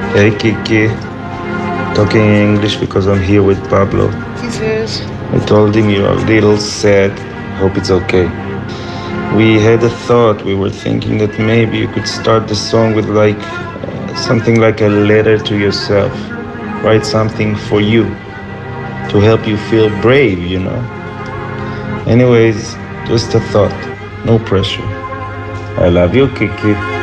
Hey Kiki, talking English because I'm here with Pablo. Jesus. I told him you're a little sad. Hope it's okay. We had a thought. We were thinking that maybe you could start the song with something like a letter to yourself. Write something for you to help you feel brave, you know. Anyways, just a thought. No pressure. I love you, Kiki.